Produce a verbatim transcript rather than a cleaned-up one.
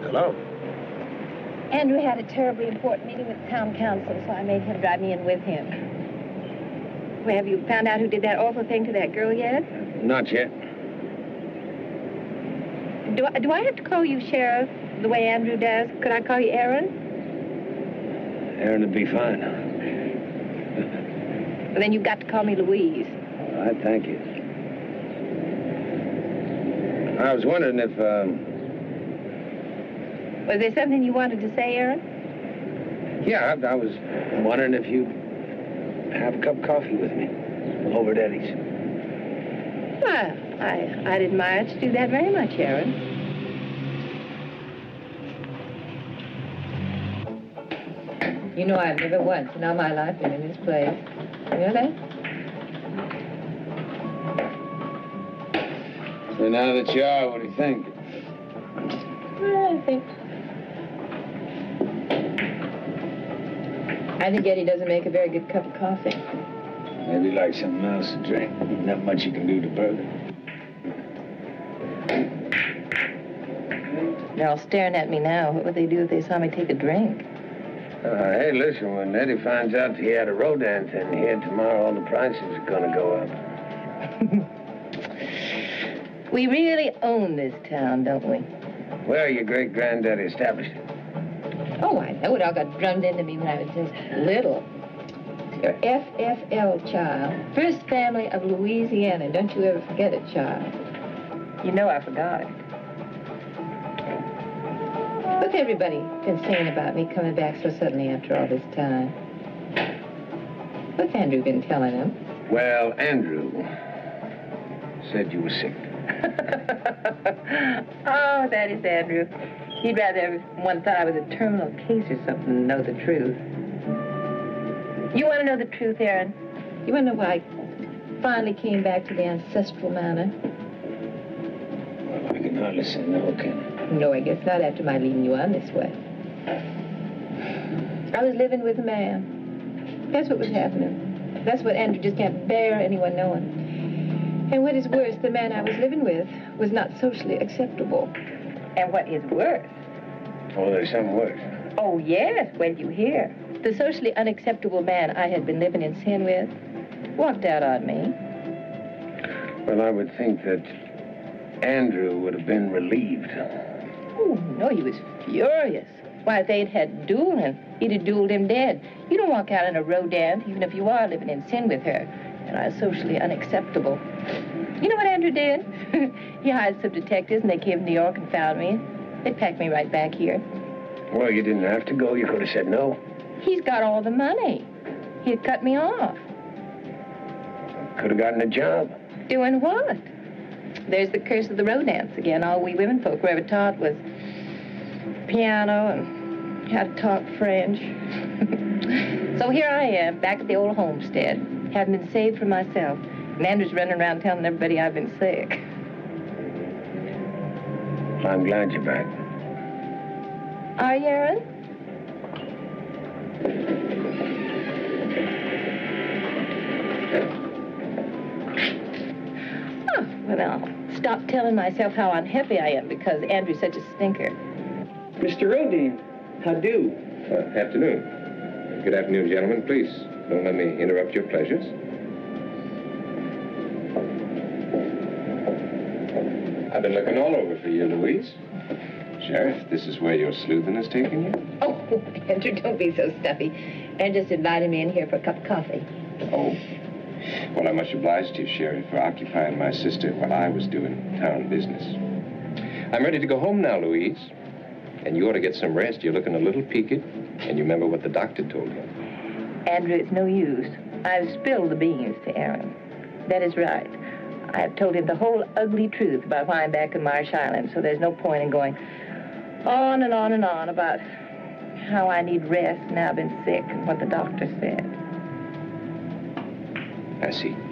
Hello. Andrew had a terribly important meeting with the town council, so I made him drive me in with him. Well, have you found out who did that awful thing to that girl yet? Not yet. Do I, do I have to call you Sheriff the way Andrew does? Could I call you Aaron? Aaron would be fine. Well, then you've got to call me Louise. All right, thank you. I was wondering if, um... Was there something you wanted to say, Aaron? Yeah, I, I was wondering if you'd have a cup of coffee with me over at Eddie's. Well, I, I'd admire to do that very much, Aaron. You know, I've never once in all my life been in this place. You know that? So now that you are, what do you think? Well, I think... I think Eddie doesn't make a very good cup of coffee. Maybe like something else to drink. Not much you can do to burger. They're all staring at me now. What would they do if they saw me take a drink? Uh, hey, listen, when Eddie finds out he had a Rodin thing here tomorrow, all the prices are gonna go up. We really own this town, don't we? Well, your great-granddaddy established it. Oh, I know it all got drummed into me when I was just little. Your F F L, child. First family of Louisiana. Don't you ever forget it, child. You know I forgot it. What's everybody been saying about me coming back so suddenly after all this time? What's Andrew been telling them? Well, Andrew said you were sick. Oh, that is Andrew. He'd rather everyone thought I was a terminal case or something than know the truth. You want to know the truth, Aaron? You want to know why I finally came back to the ancestral manor? Well, we can hardly say no, can we? No, I guess not after my leading you on this way. I was living with a man. That's what was happening. That's what Andrew just can't bear anyone knowing. And what is worse, the man I was living with was not socially acceptable. And what is worse? Oh, there's something worse. Oh, yes, well, you hear. The socially unacceptable man I had been living in sin with walked out on me. Well, I would think that Andrew would have been relieved. Oh, no, he was furious. Why, if they'd had dueling, he'd have dueled him dead. You don't walk out in a Rodin, even if you are living in sin with her. And I was socially unacceptable. You know what Andrew did? He hired some detectives, and they came to New York and found me. They packed me right back here. Well, you didn't have to go. You could have said no. He's got all the money. He'd cut me off. Could have gotten a job. Doing what? There's the curse of the Rodins again. All we women folk were ever taught was piano and how to talk French. So here I am, back at the old homestead. Haven't been saved for myself. And Andrew's running around telling everybody I've been sick. I'm glad you're back. Are you, Aaron? Oh, well, I'll stop telling myself how unhappy I am because Andrew's such a stinker. Mister Rodin, how do? Uh, afternoon. Good afternoon, gentlemen. Please, don't let me interrupt your pleasures. I've been looking all over for you, Louise. Sheriff, this is where your sleuthing has taken you? Oh, Andrew, don't be so stuffy. Andrew just invited me in here for a cup of coffee. Oh. Well, I'm much obliged to you, Sheriff, for occupying my sister while I was doing town business. I'm ready to go home now, Louise. And you ought to get some rest. You're looking a little peaked. And you remember what the doctor told you. Andrew, it's no use. I've spilled the beans to Aaron. That is right. I've told him the whole ugly truth about why I'm back in Marsh Island, so there's no point in going on and on and on about how I need rest now I've been sick and what the doctor said. I see.